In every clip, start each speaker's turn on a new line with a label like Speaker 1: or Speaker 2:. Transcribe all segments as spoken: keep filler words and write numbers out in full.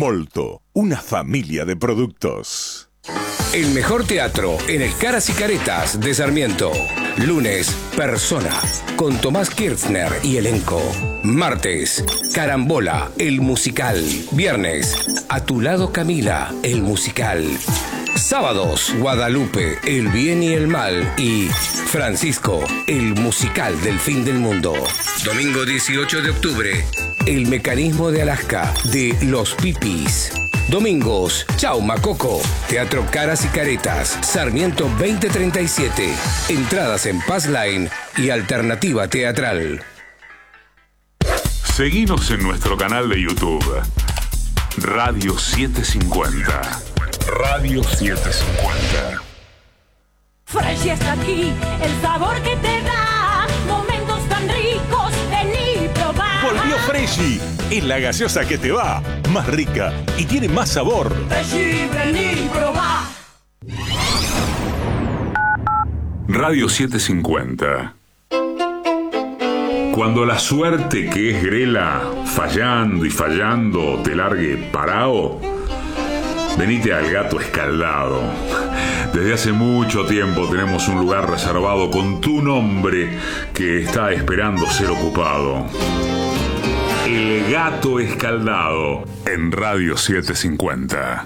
Speaker 1: Molto, una familia de productos.
Speaker 2: El mejor teatro en el Caras y Caretas de Sarmiento. Lunes, Persona, con Tomás Kirchner y elenco. Martes, Carambola, el musical. Viernes, A tu lado Camila, el musical. Sábados, Guadalupe, el bien y el mal. Y Francisco, el musical del fin del mundo. Domingo dieciocho de octubre, El mecanismo de Alaska, de Los Pipis. Domingos, Chau Macoco, Teatro Caras y Caretas, Sarmiento veinte treinta y siete. Entradas en Passline y Alternativa Teatral.
Speaker 3: Seguinos en nuestro canal de YouTube, Radio setecientos cincuenta. Radio setecientos cincuenta.
Speaker 4: Fresh está aquí, el sabor que te da momentos tan ricos, vení probar.
Speaker 1: Volvió Freshy, es la gaseosa que te va, más rica y tiene más sabor.
Speaker 4: Freshy, vení probar.
Speaker 3: Radio setecientos cincuenta. Cuando la suerte que es grela, fallando y fallando, te largue parao, venite al Gato Escaldado. Desde hace mucho tiempo tenemos un lugar reservado con tu nombre que está esperando ser ocupado. El Gato Escaldado en Radio setecientos cincuenta.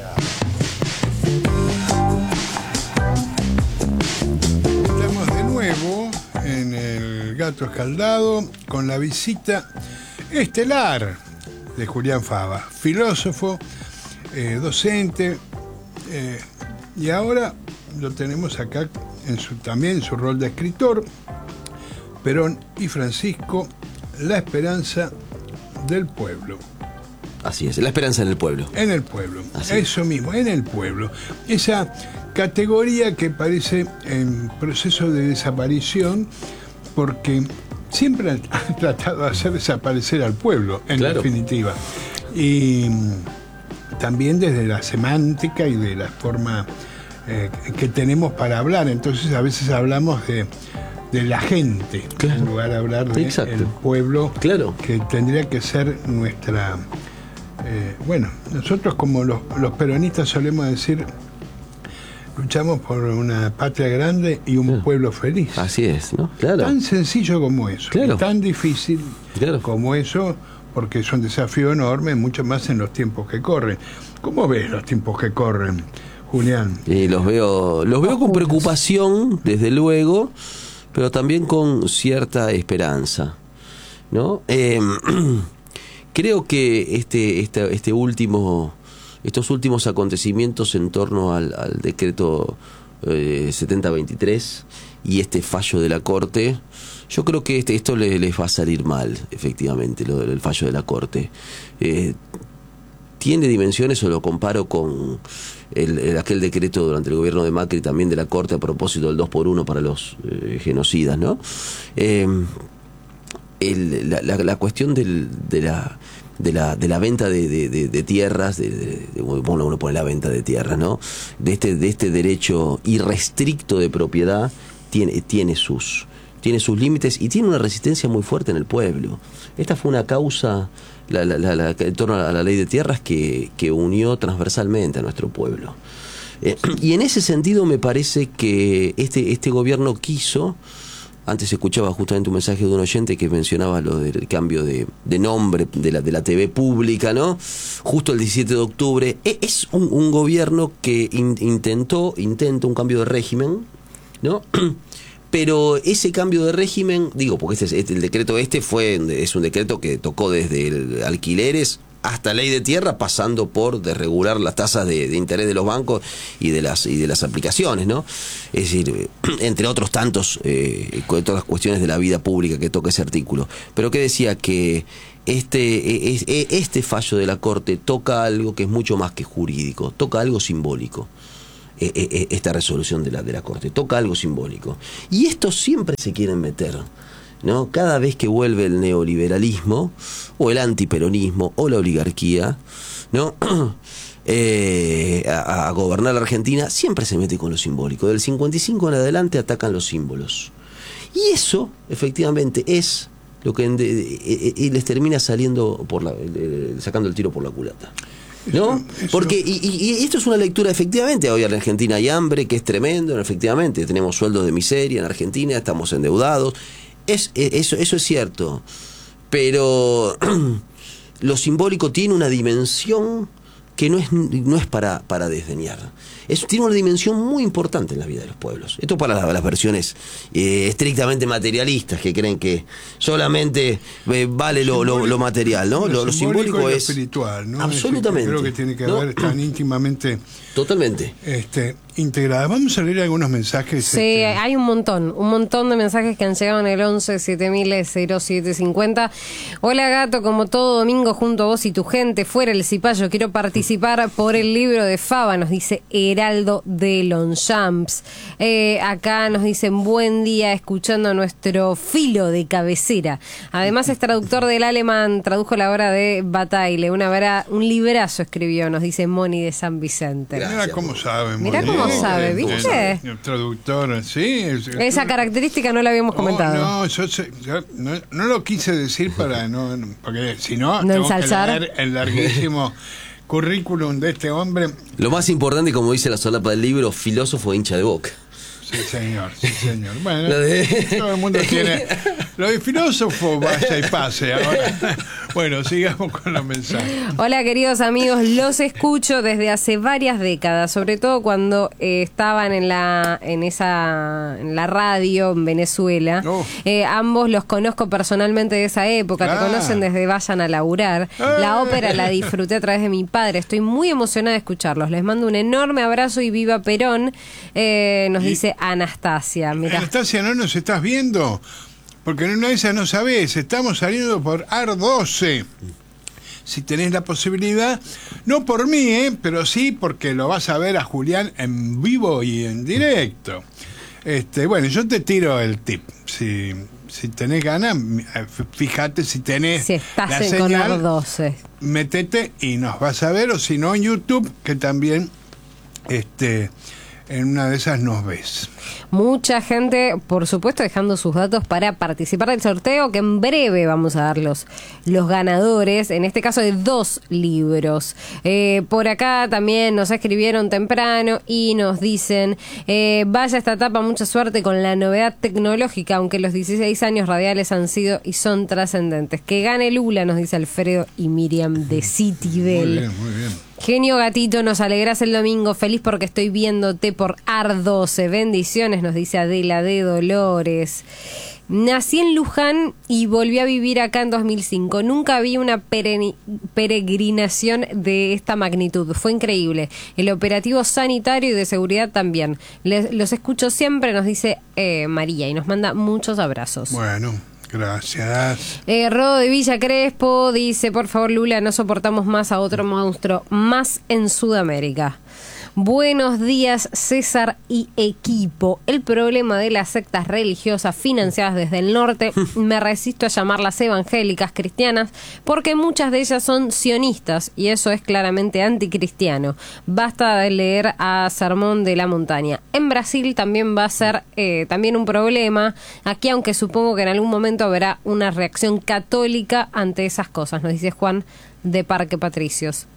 Speaker 5: Estamos de nuevo en el Gato Escaldado con la visita estelar de Julián Fava, filósofo, eh, docente, eh, y ahora lo tenemos acá en su, también en su rol de escritor. Perón y Francisco, la esperanza del pueblo.
Speaker 6: Así es, la esperanza en el pueblo.
Speaker 5: En el pueblo,
Speaker 6: Así
Speaker 5: eso
Speaker 6: es.
Speaker 5: mismo, en el pueblo. Esa categoría que parece en proceso de desaparición porque siempre han, han tratado de hacer desaparecer al pueblo, en
Speaker 6: Claro.
Speaker 5: definitiva. Y también desde la semántica y de la forma eh, que tenemos para hablar. Entonces a veces hablamos de, de la gente,
Speaker 6: Claro.
Speaker 5: en lugar de hablar del
Speaker 6: Exacto.
Speaker 5: pueblo,
Speaker 6: Claro.
Speaker 5: que tendría que ser nuestra... Eh, bueno, nosotros como los, los peronistas solemos decir, luchamos por una patria grande y un
Speaker 6: Claro.
Speaker 5: pueblo feliz.
Speaker 6: Así es, ¿no? Claro.
Speaker 5: Tan sencillo como eso,
Speaker 6: Claro.
Speaker 5: y tan difícil
Speaker 6: Claro.
Speaker 5: como eso, porque es un desafío enorme, mucho más en los tiempos que corren. ¿Cómo ves los tiempos que corren, Julián?
Speaker 6: Y los veo, los veo con preocupación, desde luego, pero también con cierta esperanza, ¿no? Eh, creo que este, este, este último, estos últimos acontecimientos en torno al, al decreto eh, setenta veintitrés y este fallo de la Corte, yo creo que este, esto les, les va a salir mal, efectivamente, lo del fallo de la Corte. Eh, tiene dimensiones, o lo comparo con el, el, aquel decreto durante el gobierno de Macri, también de la Corte, a propósito del dos por uno para los eh, genocidas, ¿no? Eh, el, la, la, la cuestión del, de la de la de la venta de, de, de, de tierras, de, de, de, bueno, uno pone la venta de tierras, ¿no? De este de este derecho irrestricto de propiedad, tiene tiene sus tiene sus límites y tiene una resistencia muy fuerte en el pueblo. Esta fue una causa, la, la, la, la, en torno a la ley de tierras, que, que unió transversalmente a nuestro pueblo. Eh, y en ese sentido me parece que este, este gobierno quiso, antes escuchaba justamente un mensaje de un oyente que mencionaba lo del cambio de, de nombre de la, de la T V pública, ¿no? Justo el diecisiete de octubre. Es un, un gobierno que in, intentó, intenta un cambio de régimen, ¿no? Pero ese cambio de régimen, digo, porque este, este, el decreto este fue es un decreto que tocó desde el alquileres hasta ley de tierra, pasando por desregular las tasas de, de interés de los bancos y de las y de las aplicaciones, ¿no? Es decir, entre otros tantos, eh, con todas las cuestiones de la vida pública que toca ese artículo. Pero que decía que este, este fallo de la Corte toca algo que es mucho más que jurídico, toca algo simbólico. Esta resolución de la, de la Corte toca algo simbólico, y estos siempre se quieren meter, ¿no? Cada vez que vuelve el neoliberalismo o el antiperonismo o la oligarquía, ¿no? eh, a, a gobernar la Argentina, siempre se mete con lo simbólico. Del cincuenta y cinco en adelante atacan los símbolos, y eso efectivamente es lo que en de, de, de, les termina saliendo por la, de, sacando el tiro por la culata. ¿no?
Speaker 5: Eso- eso-
Speaker 6: Porque, y, y- y esto es una lectura, efectivamente, hoy en Argentina hay hambre, que es tremendo, efectivamente, tenemos sueldos de miseria en Argentina, estamos endeudados, es, es- eso, eso es cierto, pero lo simbólico tiene una dimensión que no es, no es para, para desdeñar. Es, tiene una dimensión muy importante en la vida de los pueblos. Esto para las, las versiones eh, estrictamente materialistas, que creen que solamente eh, vale lo, lo, lo material, ¿no? Lo, lo simbólico
Speaker 5: y lo
Speaker 6: es
Speaker 5: espiritual, ¿no?
Speaker 6: absolutamente.
Speaker 5: Creo que tiene que
Speaker 6: ¿no?
Speaker 5: ver tan íntimamente
Speaker 6: Totalmente.
Speaker 5: este, integrada. Vamos a leer algunos mensajes.
Speaker 7: Sí,
Speaker 5: este,
Speaker 7: hay un montón, un montón de mensajes que han llegado en el once siete mil cero siete cincuenta. Hola Gato, como todo domingo junto a vos y tu gente, fuera el cipayo, quiero participar por el libro de Fava, nos dice Heraldo de Longchamps. Eh, acá nos dicen buen día escuchando a nuestro filo de cabecera. Además es traductor del alemán, tradujo la obra de Bataille, una vera, un librazo escribió, nos dice Moni de San Vicente.
Speaker 5: Mira cómo sabe.
Speaker 7: Mirá
Speaker 5: muy
Speaker 7: cómo
Speaker 5: bien.
Speaker 7: sabe,
Speaker 5: El-
Speaker 7: ¿viste?
Speaker 5: El, el traductor, sí. es-
Speaker 7: Esa característica no la habíamos
Speaker 5: Oh,
Speaker 7: comentado.
Speaker 5: no, yo, sé- yo no, no lo quise decir para no, porque si no,
Speaker 7: No
Speaker 5: tengo
Speaker 7: ensalzar.
Speaker 5: que leer el larguísimo currículum de este hombre.
Speaker 6: Lo más importante, como dice la solapa del libro, filósofo e hincha de Boca.
Speaker 5: Sí, señor, sí, señor. Bueno,
Speaker 6: Lo de-
Speaker 5: todo el mundo tiene. Lo de filósofo, vaya y pase ahora. Bueno, sigamos con los mensajes.
Speaker 7: Hola queridos amigos, los escucho desde hace varias décadas, sobre todo cuando eh, estaban en la en esa en la radio en Venezuela.
Speaker 5: Oh.
Speaker 7: Eh, ambos los conozco personalmente de esa época,
Speaker 5: Ah.
Speaker 7: te conocen desde Vayan a laburar. La ópera la disfruté a través de mi padre, estoy muy emocionada de escucharlos. Les mando un enorme abrazo y viva Perón, eh, nos
Speaker 5: Y-
Speaker 7: dice Anastasia. Mirá.
Speaker 5: Anastasia, ¿no nos estás viendo? Porque en una de esas no sabés, estamos saliendo por A R doce. Si tenés la posibilidad, no por mí, ¿eh? Pero sí porque lo vas a ver a Julián en vivo y en directo. Este, bueno, yo te tiro el tip. Si, si tenés ganas, eh, fíjate si tenés
Speaker 7: Si estás
Speaker 5: la
Speaker 7: en con
Speaker 5: señal,
Speaker 7: A R doce.
Speaker 5: métete y nos vas a ver, o si no en YouTube, que también este, en una de esas nos ves.
Speaker 7: Mucha gente, por supuesto, dejando sus datos para participar del sorteo, que en breve vamos a dar los, los ganadores, en este caso de dos libros. Eh, por acá también nos escribieron temprano y nos dicen, eh, vaya esta etapa, mucha suerte con la novedad tecnológica, aunque los dieciséis años radiales han sido y son trascendentes. Que gane Lula, nos dice Alfredo y Miriam de Citibel.
Speaker 5: Muy bien, muy bien.
Speaker 7: Genio Gatito, nos alegras el domingo, feliz porque estoy viéndote por A R doce. Bendiciones, nos dice Adela de Dolores. Nací en Luján y volví a vivir acá en dos mil cinco. Nunca vi una pereni- peregrinación de esta magnitud. Fue increíble. El operativo sanitario y de seguridad también. Les- los escucho siempre, nos dice eh, María, y nos manda muchos abrazos.
Speaker 5: Bueno, gracias.
Speaker 7: Eh, Rodo de Villa Crespo dice, por favor Lula, no soportamos más a otro monstruo más en Sudamérica. Buenos días César y equipo. El problema de las sectas religiosas financiadas desde el norte, me resisto a llamarlas evangélicas cristianas porque muchas de ellas son sionistas y eso es claramente anticristiano. Basta de leer a Sermón de la Montaña. En Brasil también va a ser eh, también un problema. Aquí, aunque supongo que en algún momento habrá una reacción católica ante esas cosas, nos dice Juan de Parque Patricios.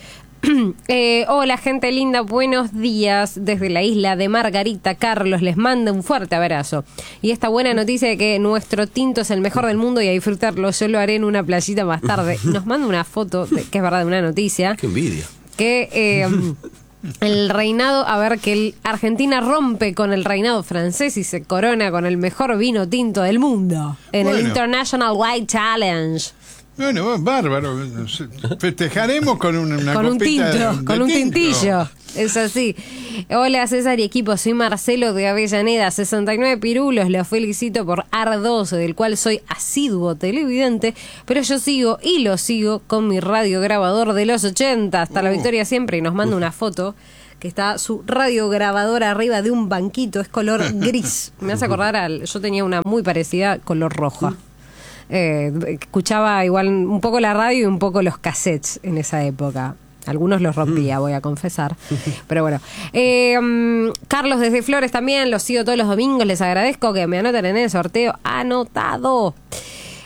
Speaker 7: Eh, hola gente linda, buenos días desde la isla de Margarita. Carlos les manda un fuerte abrazo y esta buena noticia de que nuestro tinto es el mejor del mundo y a disfrutarlo. Yo lo haré en una playita más tarde. Nos manda una foto de, que es verdad, una noticia
Speaker 6: Qué envidia.
Speaker 7: que eh, el reinado, a ver, que el Argentina rompe con el reinado francés y se corona con el mejor vino tinto del mundo en el
Speaker 5: Bueno.
Speaker 7: International White Challenge.
Speaker 5: Bueno, bárbaro. Festejaremos con una, una
Speaker 7: Con un
Speaker 5: copita
Speaker 7: tinto,
Speaker 5: de
Speaker 7: con un
Speaker 5: tinto.
Speaker 7: tintillo. Es así. Hola César y equipo, soy Marcelo de Avellaneda, sesenta y nueve pirulos, los felicito por A R doce, del cual soy asiduo televidente, pero yo sigo y lo sigo con mi radiograbador de los ochenta, hasta la
Speaker 5: Uh.
Speaker 7: victoria siempre, y nos manda una foto que está su radiograbador arriba de un banquito, es color gris. Me hace acordar al, yo tenía una muy parecida, color roja. Eh, escuchaba igual un poco la radio y un poco los cassettes en esa época. Algunos los rompía, voy a confesar. Pero bueno. Eh, um, Carlos desde Flores también, los sigo todos los domingos. Les agradezco que me anoten en el sorteo. Anotado.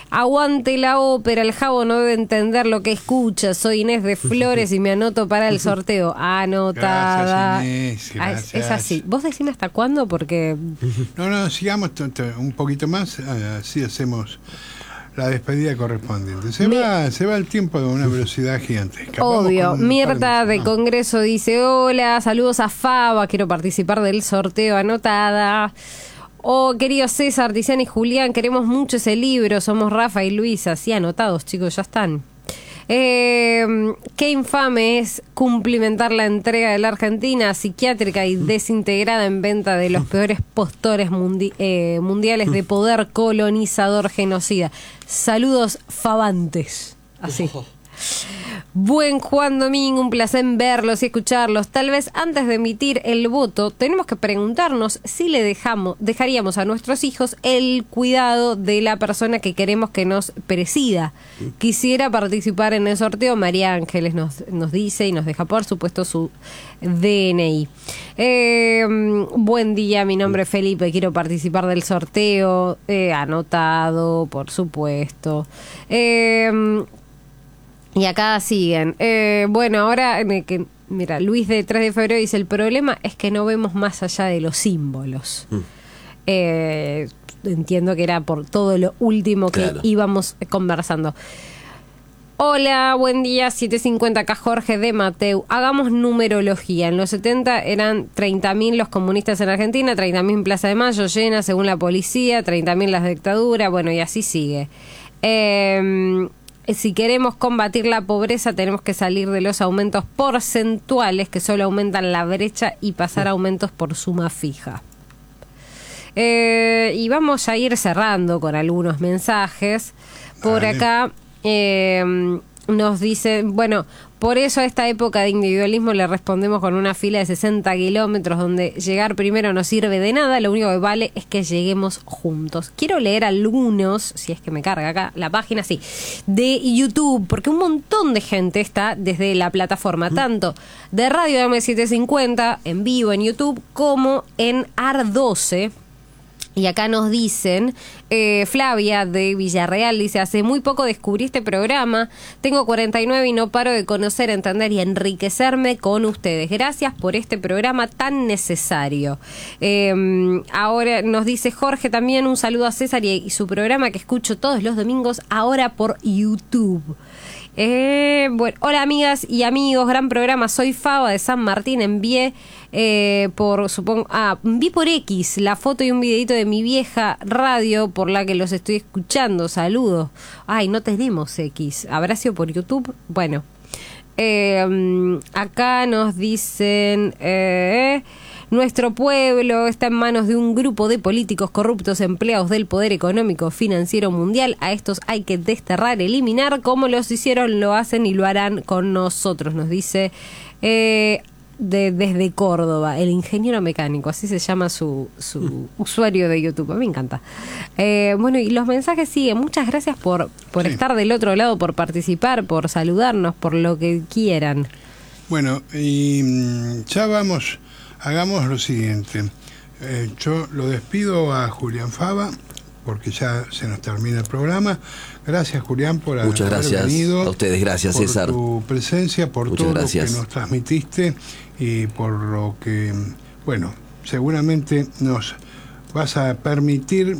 Speaker 7: Aguante la ópera, el Javo no debe entender lo que escucha. Soy Inés de Flores y me anoto para el sorteo. Anotada.
Speaker 5: Gracias, Inés,
Speaker 7: Ah, es-
Speaker 5: gracias.
Speaker 7: Es así. ¿Vos decime hasta cuándo? Porque
Speaker 5: No, no, sigamos t- t- un poquito más, ah, así hacemos la despedida correspondiente. Se
Speaker 7: Mi-
Speaker 5: va, se va el tiempo de una velocidad gigantesca. Vamos
Speaker 7: obvio.
Speaker 5: con un
Speaker 7: Mirta
Speaker 5: par
Speaker 7: de
Speaker 5: no.
Speaker 7: Congreso dice: hola, saludos a Faba, quiero participar del sorteo. Anotada. Oh, querido César, Tiziana y Julián, queremos mucho ese libro. Somos Rafa y Luisa. Sí, anotados, chicos, ya están. Eh, qué infame es cumplimentar la entrega de la Argentina psiquiátrica y desintegrada en venta de los peores postores mundi- eh, mundiales de poder colonizador genocida. Saludos fabantes. Así. Buen Juan Domingo, un placer verlos y escucharlos. Tal vez antes de emitir el voto tenemos que preguntarnos si le dejamos, dejaríamos a nuestros hijos el cuidado de la persona que queremos que nos presida. Quisiera participar en el sorteo. María Ángeles nos, nos dice y nos deja por supuesto su D N I. Eh, buen día, mi nombre es Felipe, quiero participar del sorteo. Eh, anotado, por supuesto. Eh, Y acá siguen. Eh, bueno, ahora, eh, que mira, Luis de tres de febrero dice: el problema es que no vemos más allá de los símbolos. Mm. Eh, entiendo que era por todo lo último que claro. íbamos conversando. Hola, buen día, siete cincuenta acá Jorge de Mateu. Hagamos numerología. En los setenta eran treinta mil los comunistas en Argentina, treinta mil en Plaza de Mayo, llena según la policía, treinta mil las dictaduras, bueno, y así sigue. Eh... Si queremos combatir la pobreza, tenemos que salir de los aumentos porcentuales que solo aumentan la brecha y pasar a aumentos por suma fija. Eh, y vamos a ir cerrando con algunos mensajes. Por Dale. acá eh, nos dice, bueno, por eso a esta época de individualismo le respondemos con una fila de sesenta kilómetros donde llegar primero no sirve de nada, lo único que vale es que lleguemos juntos. Quiero leer algunos, si es que me carga acá la página, sí, de YouTube, porque un montón de gente está desde la plataforma, tanto de Radio M setecientos cincuenta, en vivo en YouTube, como en A R doce. Y acá nos dicen, eh, Flavia de Villarreal dice: hace muy poco descubrí este programa, tengo cuarenta y nueve y no paro de conocer, entender y enriquecerme con ustedes. Gracias por este programa tan necesario. Eh, ahora nos dice Jorge también, un saludo a César y, y su programa que escucho todos los domingos, ahora por YouTube. Eh, bueno, hola amigas y amigos, gran programa, soy Faba de San Martín, envié eh, por, supongo, ah, vi por X la foto y un videito de mi vieja radio por la que los estoy escuchando, saludos. Ay, no tenemos X, ¿habrá sido por YouTube? Bueno, eh, acá nos dicen... Eh, Nuestro pueblo está en manos de un grupo de políticos corruptos empleados del poder económico financiero mundial. A estos hay que desterrar, eliminar, como los hicieron, lo hacen y lo harán con nosotros, nos dice eh, de, desde Córdoba, el ingeniero mecánico, así se llama su, su usuario de YouTube. A mí me encanta. Eh, bueno, y los mensajes siguen. Muchas gracias por, por sí. estar del otro lado, por participar, por saludarnos, por lo que quieran.
Speaker 5: Bueno, y ya vamos... Hagamos lo siguiente, eh, yo lo despido a Julián Fava porque ya se nos termina el programa. Gracias, Julián, por haber
Speaker 6: Muchas gracias
Speaker 5: venido.
Speaker 6: A ustedes, gracias,
Speaker 5: por
Speaker 6: César.
Speaker 5: Por tu presencia, por
Speaker 6: Muchas
Speaker 5: todo
Speaker 6: gracias.
Speaker 5: lo que nos transmitiste y por lo que, bueno, seguramente nos vas a permitir,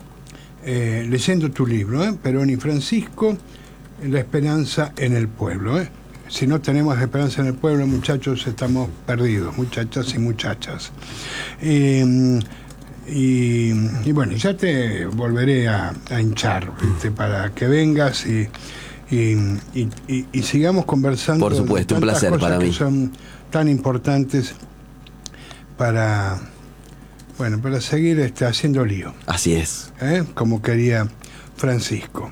Speaker 5: eh, leyendo tu libro, ¿eh? Perón y Francisco, La esperanza en el pueblo, ¿eh? Si no tenemos esperanza en el pueblo, muchachos, estamos perdidos, muchachas y muchachas. Eh, y, y bueno, ya te volveré a, a hinchar, ¿viste? Para que vengas y, y, y, y, y sigamos conversando.
Speaker 6: Por supuesto, un placer
Speaker 5: cosas
Speaker 6: para
Speaker 5: que
Speaker 6: mí.
Speaker 5: Son tan importantes para, bueno, para seguir este, haciendo lío.
Speaker 6: Así es.
Speaker 5: ¿Eh? Como quería Francisco.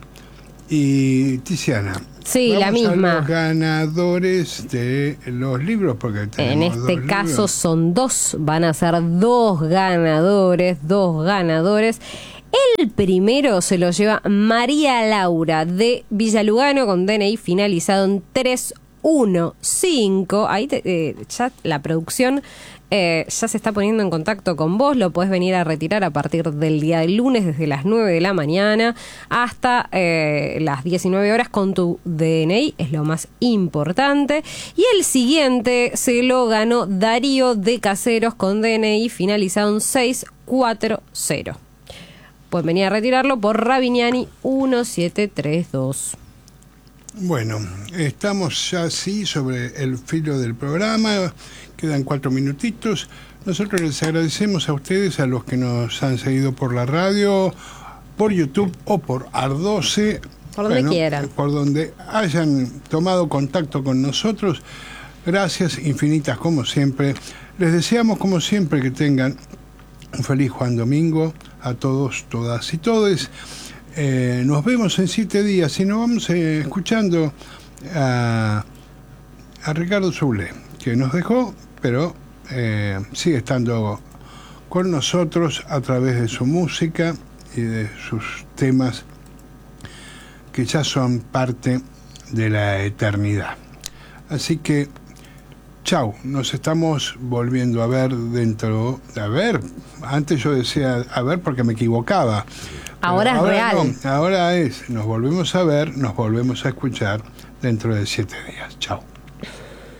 Speaker 5: Y Tiziana.
Speaker 7: Sí,
Speaker 5: vamos
Speaker 7: la misma.
Speaker 5: A los ganadores de los libros, porque
Speaker 7: en este
Speaker 5: dos
Speaker 7: caso
Speaker 5: libros.
Speaker 7: son dos, van a ser dos ganadores, dos ganadores. El primero se lo lleva María Laura de Villalugano con D N I finalizado en tres uno cinco. Ahí te, eh, ya la producción eh, ya se está poniendo en contacto con vos. Lo podés venir a retirar a partir del día del lunes, desde las nueve de la mañana hasta eh, las diecinueve horas con tu D N I, es lo más importante. Y el siguiente se lo ganó Darío de Caseros con D N I finalizado en seis cuatro cero. Pueden venir a retirarlo por Rabiniani uno siete tres dos.
Speaker 5: Bueno, estamos ya sí sobre el filo del programa, quedan cuatro minutitos. Nosotros les agradecemos a ustedes, a los que nos han seguido por la radio, por YouTube o por Ar doce.
Speaker 7: Por donde
Speaker 5: bueno,
Speaker 7: quieran.
Speaker 5: Por donde hayan tomado contacto con nosotros. Gracias infinitas como siempre. Les deseamos como siempre que tengan un feliz Juan Domingo a todos, todas y todes. Eh, nos vemos en siete días y nos vamos eh, escuchando a, a Ricardo Soule, que nos dejó, pero eh, sigue estando con nosotros a través de su música y de sus temas que ya son parte de la eternidad. Así que, chau, nos estamos volviendo a ver dentro... A ver, antes yo decía a ver porque me equivocaba.
Speaker 7: Ahora es
Speaker 5: ahora
Speaker 7: real.
Speaker 5: No, ahora es, nos volvemos a ver, nos volvemos a escuchar dentro de siete días. Chao.